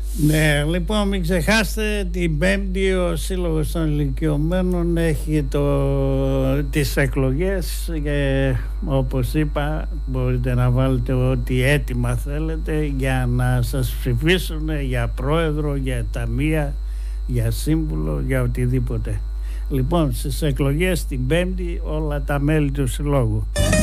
Ναι, λοιπόν, μην ξεχάσετε την Πέμπτη ο Σύλλογος των Ηλικιωμένων έχει τις εκλογές και όπως είπα μπορείτε να βάλετε ό,τι έτοιμα θέλετε για να σας ψηφίσουν για πρόεδρο, για ταμεία, για σύμβουλο, για οτιδήποτε. Λοιπόν, στις εκλογές την Πέμπτη όλα τα μέλη του Συλλόγου.